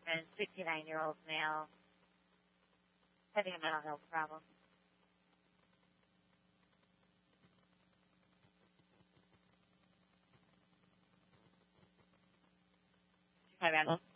and 69-year-old male having a mental health problem. Hi, Randall.